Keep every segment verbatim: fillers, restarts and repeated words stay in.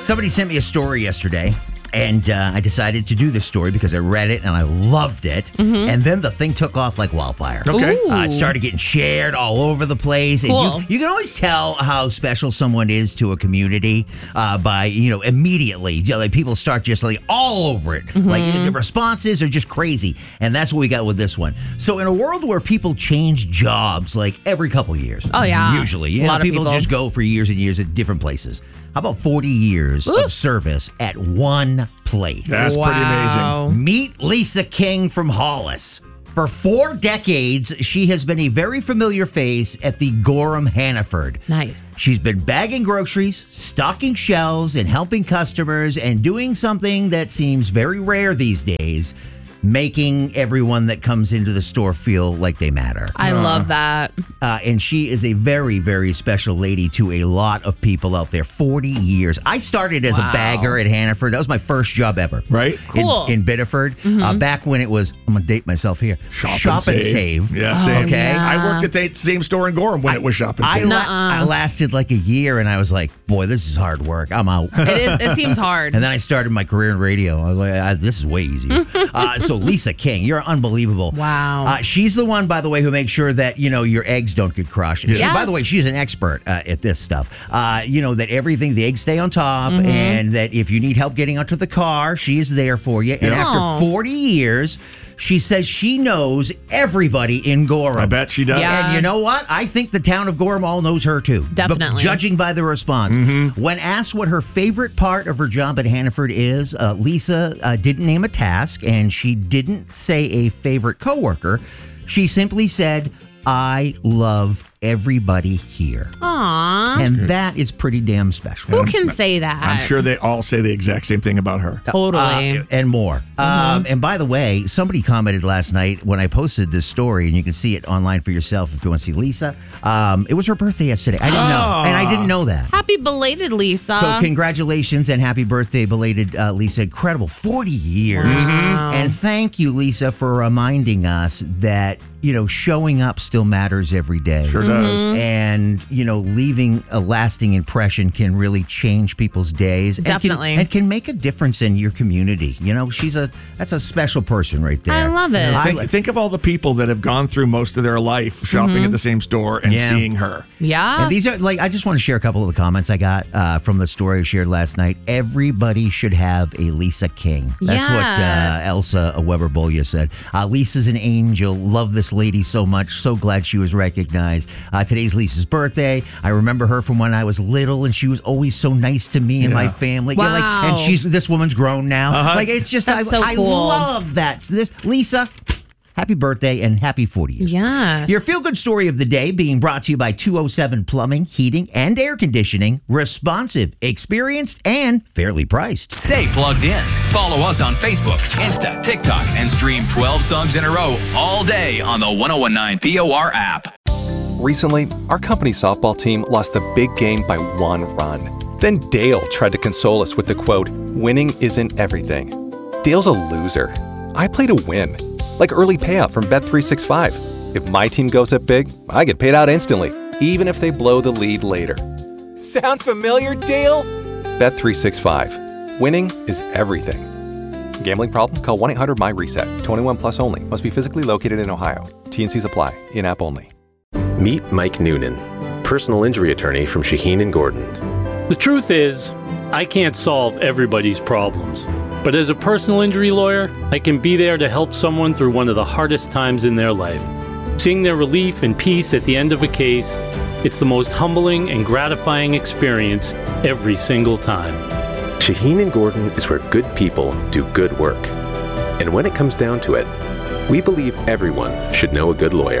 Somebody sent me a story yesterday, and uh, I decided to do this story because I read it and I loved it. Mm-hmm. And then the thing took off like wildfire. Okay. Uh, it started getting shared all over the place. Cool. And you, you can always tell how special someone is to a community uh, by, you know, immediately. You know, like people start just like all over it. Mm-hmm. Like the responses are just crazy. And that's what we got with this one. So in a world where people change jobs like every couple of years. Oh, yeah. Usually. You a know, lot of people, people just go for years and years at different places. How about forty years Ooh. of service at one place? That's wow. pretty amazing. Meet Lisa King from Hollis. For four decades, she has been a very familiar face at the Gorham Hannaford. Nice. She's been bagging groceries, stocking shelves, and helping customers, and doing something that seems very rare these days, making everyone that comes into the store feel like they matter. I uh, love that. Uh, and she is a very, very special lady to a lot of people out there. forty years. I started as wow. a bagger at Hannaford. That was my first job ever. Right. Cool. In, in Biddeford. Mm-hmm. Uh, back when it was, I'm going to date myself here. Shop, Shop and, and save. Save. Yeah, oh, same. Okay. Yeah. I worked at the same store in Gorham when I, it was Shop and I, Save. la- I lasted like a year and I was like, boy, this is hard work. I'm out. It is. It seems hard. And then I started my career in radio. I was like, ah, this is way easier. uh, so Lisa King, you're unbelievable. Wow. Uh, she's the one, by the way, who makes sure that, you know, your eggs don't get crushed. She, yes. By the way, she's an expert uh, at this stuff. Uh, you know, that everything, the eggs stay on top, mm-hmm. and that if you need help getting onto the car, she is there for you. And yeah. after forty years, she says she knows everybody in Gorham. I bet she does. Yeah. And you know what? I think the town of Gorham all knows her too. Definitely. But judging by the response. Mm-hmm. When asked what her favorite part of her job at Hannaford is, uh, Lisa uh, didn't name a task and she didn't say a favorite coworker. She simply said, I love everybody here. Aww. And that is pretty damn special. Who can say that? I'm sure they all say the exact same thing about her. Totally. Uh, and more. Mm-hmm. Um, and by the way, somebody commented last night when I posted this story, and you can see it online for yourself if you want to see Lisa. Um, it was her birthday yesterday. I didn't know. And I didn't know that. Happy belated, Lisa. So congratulations and happy birthday, belated uh, Lisa. Incredible. forty years. Wow. And thank you, Lisa, for reminding us that, you know, showing up still matters every day. Sure does. And, you know, leaving a lasting impression can really change people's days. Definitely. And can, and can make a difference in your community. You know, she's a, that's a special person right there. I love it. I- Think, think of all the people that have gone through most of their life shopping Mm-hmm. at the same store and Yeah. seeing her. Yeah. And these are like, I just want to share a couple of the comments I got uh, from the story I shared last night. Everybody should have a Lisa King. That's Yes. what uh, Elsa Weber-Bolya said. Uh, Lisa's an angel. Love this lady so much. So glad she was recognized. Uh, today's Lisa's birthday. I remember her from when I was little, and she was always so nice to me and Yeah. my family. Wow. Yeah, like, and she's this woman's grown now. Uh-huh. Like it's just, That's I, so I cool. love that. This Lisa. Happy birthday and happy forty years. Yes. Your feel-good story of the day being brought to you by two oh seven Plumbing, Heating, and Air Conditioning. Responsive, experienced, and fairly priced. Stay plugged in. Follow us on Facebook, Insta, TikTok, and stream twelve songs in a row all day on the one oh one nine P O R app. Recently, our company softball team lost the big game by one run. Then Dale tried to console us with the quote, "Winning isn't everything." Dale's a loser. I play to win. Like early payout from Bet three sixty-five. If my team goes up big, I get paid out instantly, even if they blow the lead later. Sound familiar, Dale? Bet three sixty-five. Winning is everything. Gambling problem? Call one eight hundred M Y reset. twenty-one plus only. Must be physically located in Ohio. T and Cs apply. In-app only. Meet Mike Noonan, personal injury attorney from Shaheen and Gordon. The truth is, I can't solve everybody's problems. But as a personal injury lawyer, I can be there to help someone through one of the hardest times in their life. Seeing their relief and peace at the end of a case, it's the most humbling and gratifying experience every single time. Shaheen and Gordon is where good people do good work. And when it comes down to it, we believe everyone should know a good lawyer.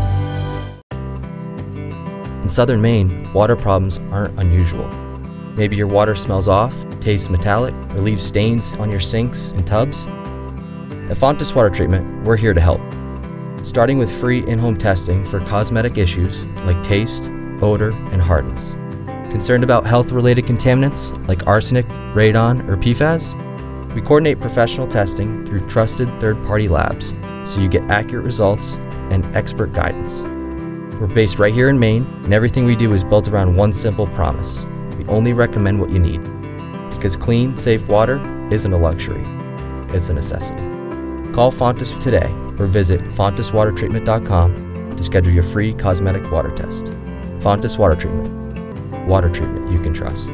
In southern Maine, water problems aren't unusual. Maybe your water smells off, tastes metallic, or leaves stains on your sinks and tubs. At Fontes Water Treatment, we're here to help. Starting with free in-home testing for cosmetic issues like taste, odor, and hardness. Concerned about health-related contaminants like arsenic, radon, or P FAS? We coordinate professional testing through trusted third-party labs so you get accurate results and expert guidance. We're based right here in Maine, and everything we do is built around one simple promise. We only recommend what you need. Because clean, safe water isn't a luxury, it's a necessity. Call Fontis today or visit fontis water treatment dot com to schedule your free cosmetic water test. Fontis Water Treatment. Water treatment you can trust.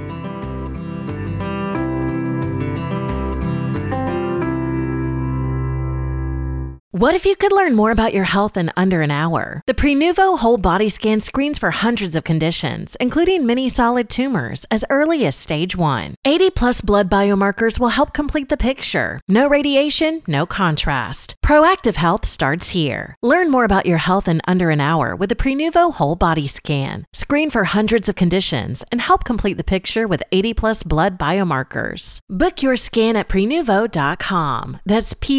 What if you could learn more about your health in under an hour? The Prenuvo Whole Body Scan screens for hundreds of conditions, including many solid tumors, as early as stage one. eighty plus blood biomarkers will help complete the picture. No radiation, no contrast. Proactive health starts here. Learn more about your health in under an hour with the Prenuvo Whole Body Scan. Screen for hundreds of conditions and help complete the picture with eighty plus blood biomarkers. Book your scan at prenuvo dot com. That's P